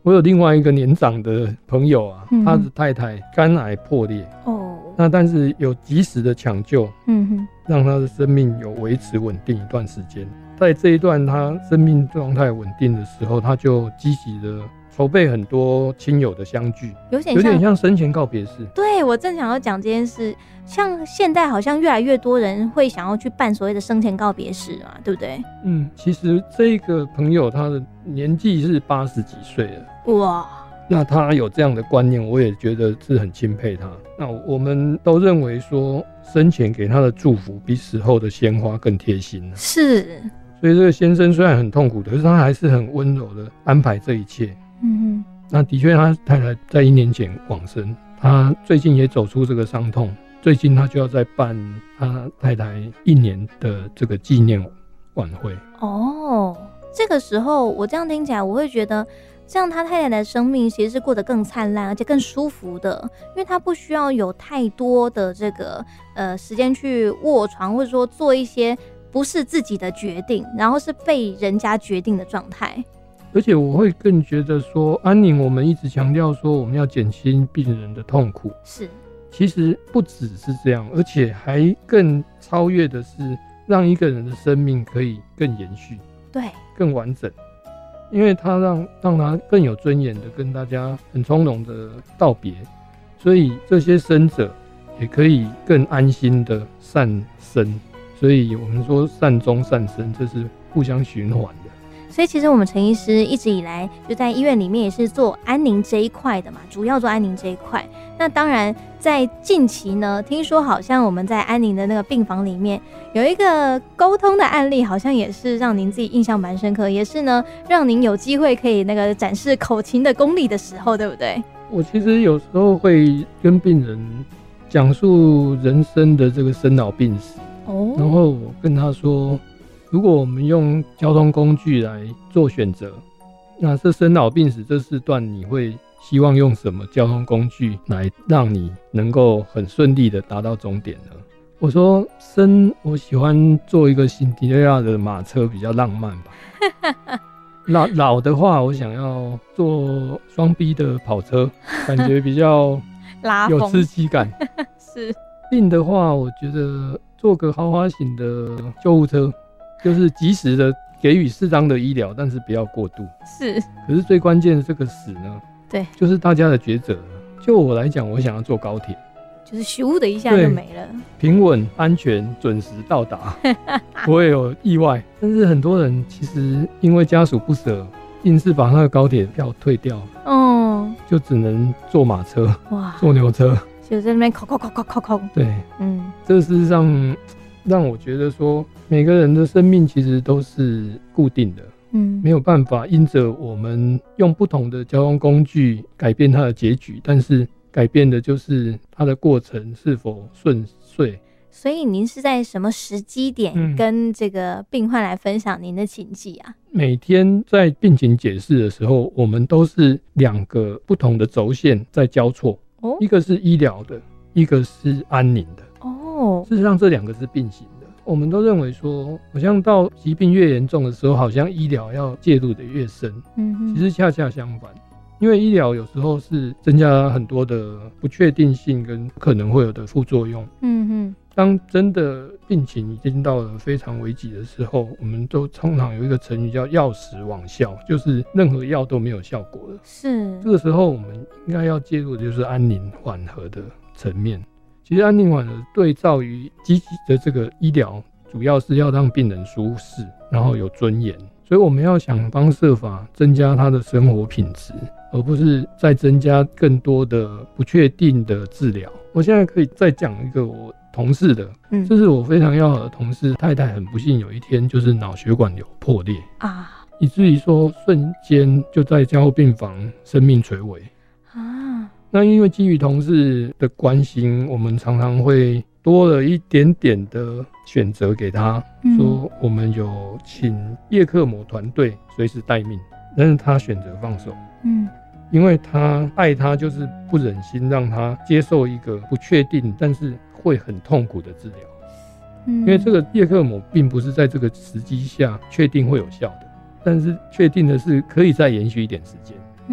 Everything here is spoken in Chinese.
我有另外一个年长的朋友啊，他的太太肝癌破裂那但是有及时的抢救，让他的生命有维持稳定一段时间。在这一段他生命状态稳定的时候，他就积极的筹备很多亲友的相聚，有点像生前告别式。 对，我正想要讲这件事，像现在好像越来越多人会想要去办所谓的生前告别式嘛，对不对？ 其实这个朋友他的年纪是80几岁了，哇！那他有这样的观念，我也觉得是很钦佩他。那我们都认为说，生前给他的祝福比死后的鲜花更贴心了。 是， 所以这个先生虽然很痛苦，可是他还是很温柔的安排这一切。那的确，他太太在1年前往生，他最近也走出这个伤痛。最近他就要再办他太太1年的这个纪念晚会。 这个时候我这样听起来，我会觉得这样他太太的生命其实是过得更灿烂，而且更舒服的，因为他不需要有太多的这个时间去卧床，或者说做一些不是自己的决定，然后是被人家决定的状态。 而且我会更觉得说，安宁我们一直强调说我们要减轻病人的痛苦， 是， 其实不只是这样，而且还更超越的是让一个人的生命可以更延续， 对， 更完整。因为他让他更有尊严的跟大家很从容的道别，所以这些生者也可以更安心的善生。所以我们说善终善生，这是互相循环的。 所以其实我们陈医师一直以来就在医院里面也是做安宁这一块的嘛，主要做安宁这一块。那当然在近期呢，听说好像我们在安宁的那个病房里面有一个沟通的案例，好像也是让您自己印象蛮深刻，也是呢让您有机会可以那个展示口琴的功力的时候，对不对？ 我其实有时候会跟病人讲述人生的这个生老病死，然后我跟他说，如果我们用交通工具来做选择，那这生老病死这4段你会希望用什么交通工具来让你能够很顺利的达到终点呢？我说我喜欢坐一个辛迪雷拉的马车，比较浪漫吧。老的话我想要坐双 B 的跑车，感觉比较有刺激感。 是。 病的话我觉得坐个豪华型的救护车，就是及时的给予适当的医疗，但是不要过度。 是。 可是最关键的这个死呢， 对， 就是大家的抉择。就我来讲，我想要坐高铁， 就是咻的一下就没了， 平稳、安全、准时到达，不会有意外。但是很多人其实因为家属不舍，硬是把那个高铁票退掉，就只能坐马车，坐牛车， 就在那边扣。 对，这事实上让我觉得说，每个人的生命其实都是固定的，没有办法因着我们用不同的交通工具改变它的结局，但是改变的就是它的过程是否顺遂。 所以您是在什么时机点跟这个病患来分享您的情迹啊？ 每天在病情解释的时候，我们都是2个不同的轴线在交错，一个是医疗的，一个是安宁的。事实上这2个是并行的。我们都认为说，好像到疾病越严重的时候，好像医疗要介入的越深，其实恰恰相反。因为医疗有时候是增加很多的不确定性跟可能会有的副作用。当真的病情已经到了非常危急的时候，我们都通常有一个成语叫药石罔效，就是任何药都没有效果了。是，这个时候我们应该要介入的就是安宁缓和的层面。其实安宁缓和对照于积极的这个医疗，主要是要让病人舒适，然后有尊严。所以我们要想方设法增加他的生活品质，而不是再增加更多的不确定的治疗。我现在可以再讲一个我同事的，这是我非常要好的同事，太太很不幸有一天就是脑血管瘤破裂啊，以至于说瞬间就在加护病房生命垂危啊。那因为基于同事的关心，我们常常会多了一点点的选择给他，说我们有请叶克膜团队随时待命，但是他选择放手，因为他爱他，就是不忍心让他接受一个不确定但是会很痛苦的治疗，因为这个叶克膜并不是在这个时机下确定会有效的，但是确定的是可以再延续一点时间。